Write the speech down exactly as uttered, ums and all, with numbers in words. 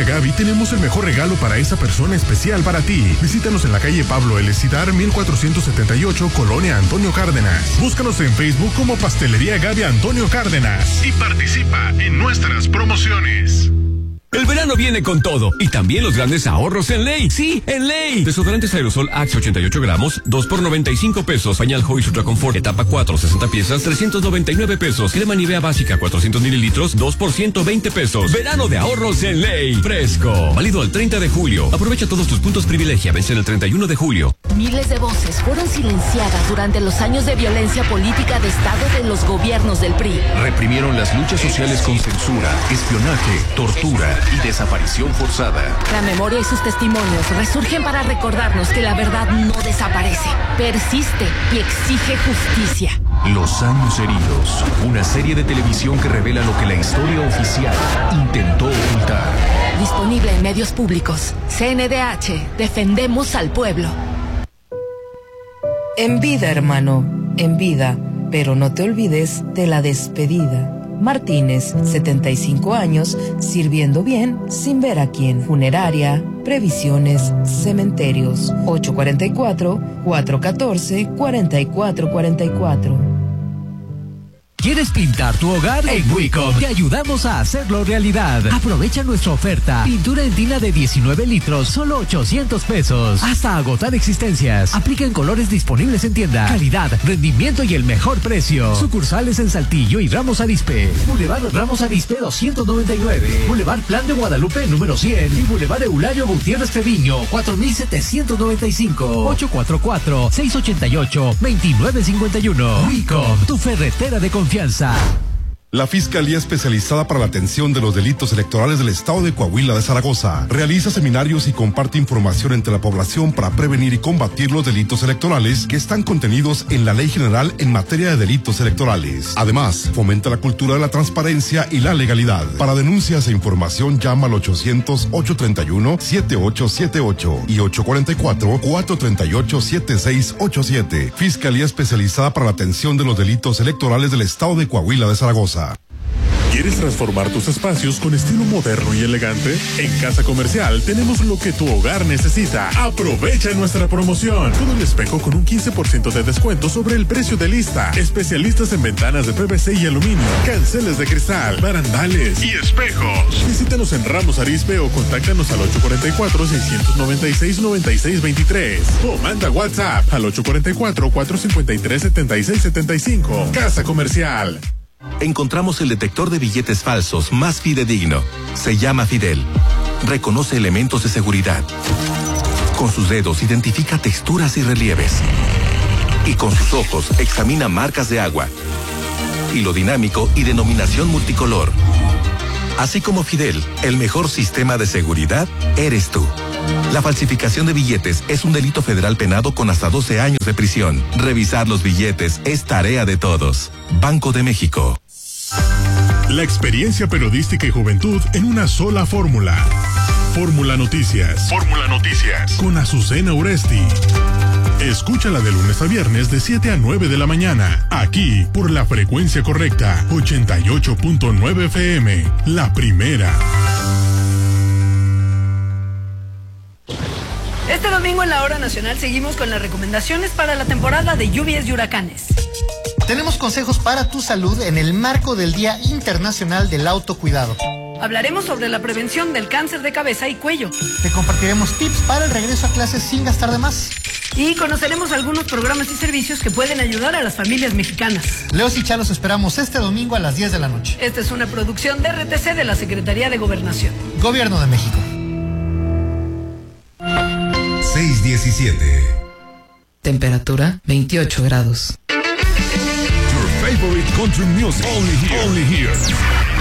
Pastelería Gaby tenemos el mejor regalo para esa persona especial para ti. Visítanos en la calle Pablo L. Cidar, mil cuatrocientos setenta y ocho, Colonia Antonio Cárdenas. Búscanos en Facebook como Pastelería Gaby Antonio Cárdenas y participa en nuestras promociones. El verano viene con todo y también los grandes ahorros en Ley. Sí, en Ley. Desodorantes Aerosol Axe ochenta y ocho gramos, dos por noventa y cinco pesos. Pañal Hoy Ultra Confort etapa cuatro, sesenta piezas, trescientos noventa y nueve pesos. Crema Nivea básica cuatrocientos mililitros, dos por ciento veinte pesos. Verano de ahorros en Ley. Fresco. Válido al treinta de julio. Aprovecha todos tus puntos privilegia. Vence el treinta y uno de julio. Miles de voces fueron silenciadas durante los años de violencia política de Estado de los gobiernos del P R I. Reprimieron las luchas sociales con censura, espionaje, tortura y desaparición forzada. La memoria y sus testimonios resurgen para recordarnos que la verdad no desaparece, persiste y exige justicia. Los años heridos, una serie de televisión que revela lo que la historia oficial intentó ocultar. Disponible en medios públicos. C N D H, defendemos al pueblo. En vida, hermano, en vida, pero no te olvides de la despedida. Martínez, setenta y cinco años, sirviendo bien sin ver a quién. Funeraria, previsiones, cementerios. ocho cuatro cuatro, cuatro uno cuatro, cuatro cuatro cuatro cuatro. ¿Quieres pintar tu hogar? En Wicom te ayudamos a hacerlo realidad. Aprovecha nuestra oferta. Pintura en tina de diecinueve litros, solo ochocientos pesos. Hasta agotar existencias. Aplica en colores disponibles en tienda. Calidad, rendimiento y el mejor precio. Sucursales en Saltillo y Ramos Arizpe. Boulevard Ramos Arizpe doscientos noventa y nueve. Boulevard Plan de Guadalupe número cien. Y Boulevard Eulario Gutiérrez Treviño cuatro mil setecientos noventa y cinco. ocho cuatro cuatro, seis ocho ocho, dos nueve cinco uno. Wicom, tu ferretera de confianza. La Fiscalía Especializada para la Atención de los Delitos Electorales del Estado de Coahuila de Zaragoza realiza seminarios y comparte información entre la población para prevenir y combatir los delitos electorales que están contenidos en la Ley General en materia de delitos electorales. Además, fomenta la cultura de la transparencia y la legalidad. Para denuncias e información llama al ochocientos, ochocientos treinta y uno, setenta y ocho setenta y ocho y ocho cuatro cuatro, cuatro tres ocho, siete seis ocho siete. Fiscalía Especializada para la Atención de los Delitos Electorales del Estado de Coahuila de Zaragoza. ¿Quieres transformar tus espacios con estilo moderno y elegante? En Casa Comercial tenemos lo que tu hogar necesita. Aprovecha nuestra promoción. Todo el espejo con un quince por ciento de descuento sobre el precio de lista. Especialistas en ventanas de P V C y aluminio, canceles de cristal, barandales y espejos. Visítanos en Ramos Arizpe o contáctanos al ocho cuatro cuatro, seis nueve seis, nueve seis dos tres o manda WhatsApp al ocho cuatro cuatro, cuatro cinco tres, siete seis siete cinco. Casa Comercial. Encontramos el detector de billetes falsos más fidedigno. Se llama Fidel. Reconoce elementos de seguridad. Con sus dedos identifica texturas y relieves. Y con sus ojos examina marcas de agua. Hilo dinámico y denominación multicolor. Así como Fidel, el mejor sistema de seguridad eres tú. La falsificación de billetes es un delito federal penado con hasta doce años de prisión. Revisar los billetes es tarea de todos. Banco de México. La experiencia periodística y juventud en una sola fórmula. Fórmula Noticias. Fórmula Noticias. Con Azucena Uresti. Escúchala de lunes a viernes de siete a nueve de la mañana. Aquí, por la frecuencia correcta. ochenta y ocho punto nueve F M. La primera. Este domingo en la Hora Nacional seguimos con las recomendaciones para la temporada de lluvias y huracanes. Tenemos consejos para tu salud en el marco del Día Internacional del Autocuidado. Hablaremos sobre la prevención del cáncer de cabeza y cuello. Te compartiremos tips para el regreso a clases sin gastar de más. Y conoceremos algunos programas y servicios que pueden ayudar a las familias mexicanas. Leos y Chalos esperamos este domingo a las diez de la noche. Esta es una producción de R T C de la Secretaría de Gobernación. Gobierno de México. seis diecisiete. Temperatura veintiocho grados. Your favorite country music. Only here. Only here.